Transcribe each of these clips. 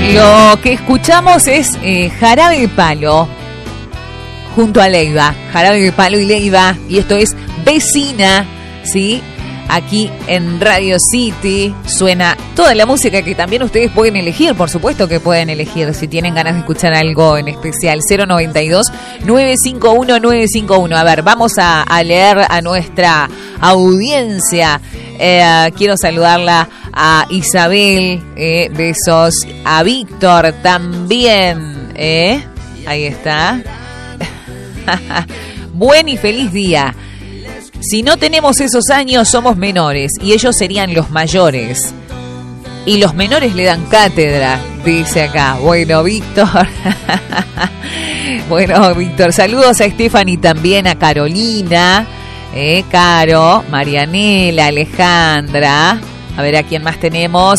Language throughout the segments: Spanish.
Lo que escuchamos es Jarabe de Palo junto a Leiva. Jarabe de Palo y Leiva. Y esto es Vecina, ¿sí? Aquí en Radio City suena toda la música que también ustedes pueden elegir. Por supuesto que pueden elegir si tienen ganas de escuchar algo en especial. 092-951-951. A ver, vamos a leer a nuestra audiencia. Quiero saludarla a Isabel, besos, a Víctor también, ahí está. Buen y feliz día. Si no tenemos esos años somos menores y ellos serían los mayores y los menores le dan cátedra, dice acá. Bueno, Víctor. Bueno, Víctor, saludos a Stephanie, también a Carolina, Caro, Marianela, Alejandra. A ver, ¿a quién más tenemos?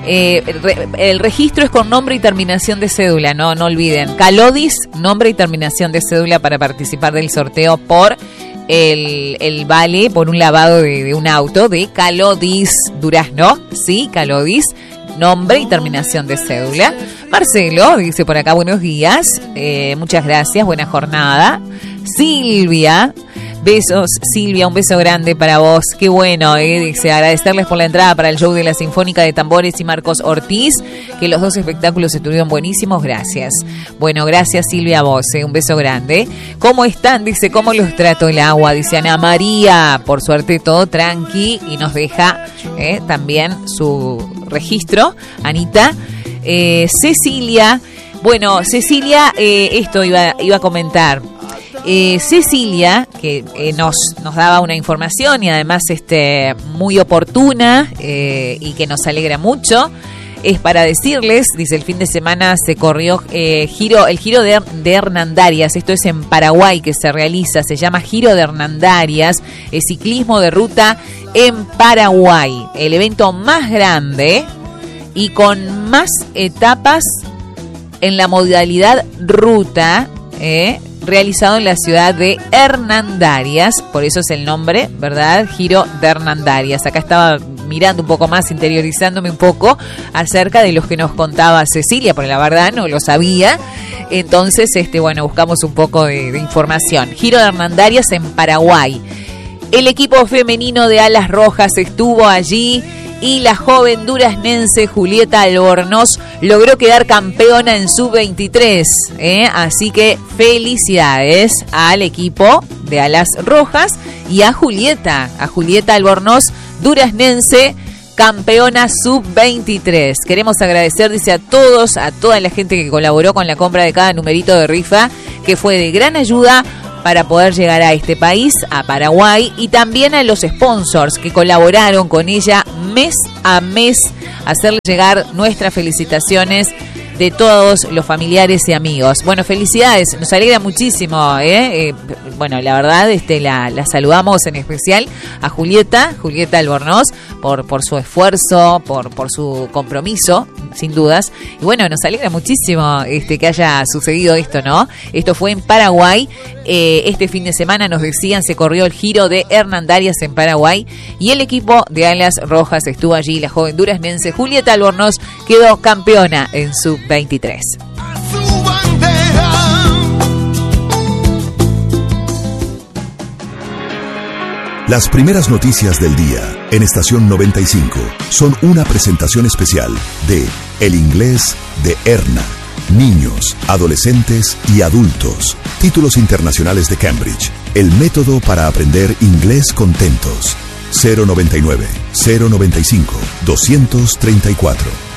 El registro es con nombre y terminación de cédula, no olviden. Calodis, nombre y terminación de cédula para participar del sorteo por el vale por un lavado de un auto de Calodis Durazno. Sí, Calodis, nombre y terminación de cédula. Marcelo dice por acá, buenos días, muchas gracias, buena jornada. Silvia, besos, Silvia, un beso grande para vos. Qué bueno, dice, agradecerles por la entrada para el show de la Sinfónica de Tambores y Marcos Ortiz, que los dos espectáculos estuvieron buenísimos, gracias. Bueno, gracias Silvia a vos, un beso grande. ¿Cómo están? Dice, ¿cómo los trato el agua? Dice Ana María, por suerte todo tranqui, y nos deja también su registro, Anita. Cecilia, bueno, Cecilia, esto iba a comentar. Cecilia, que nos daba una información y además muy oportuna y que nos alegra mucho, es para decirles, dice, el fin de semana se corrió el Giro de Hernandarias, esto es en Paraguay que se realiza, se llama Giro de Hernandarias, el ciclismo de ruta en Paraguay, el evento más grande y con más etapas en la modalidad ruta, realizado en la ciudad de Hernandarias, por eso es el nombre, ¿verdad? Giro de Hernandarias. Acá estaba mirando un poco más, interiorizándome un poco acerca de los que nos contaba Cecilia, porque la verdad no lo sabía. Entonces, bueno, buscamos un poco de información. Giro de Hernandarias en Paraguay. El equipo femenino de Alas Rojas estuvo allí y la joven duraznense Julieta Albornoz logró quedar campeona en sub-23. Así que felicidades al equipo de Alas Rojas y a Julieta Albornoz, duraznense, campeona sub-23. Queremos agradecer, dice, a toda la gente que colaboró con la compra de cada numerito de rifa, que fue de gran ayuda para poder llegar a este país, a Paraguay, y también a los sponsors que colaboraron con ella mes a mes, hacerle llegar nuestras felicitaciones de todos los familiares y amigos. Bueno, felicidades, nos alegra muchísimo, bueno, la verdad, la saludamos en especial a Julieta Albornoz por su esfuerzo, por su compromiso, sin dudas. Y bueno, nos alegra muchísimo que haya sucedido esto, ¿no? Esto fue en Paraguay. Este fin de semana, nos decían, se corrió el Giro de Hernandarias en Paraguay y el equipo de Alas Rojas estuvo allí. La joven duraznense Julieta Albornoz quedó campeona en sub-23. Las primeras noticias del día en Estación 95 son una presentación especial de El Inglés de Erna. Niños, adolescentes y adultos. Títulos internacionales de Cambridge. El método para aprender inglés contentos. 099 095 234.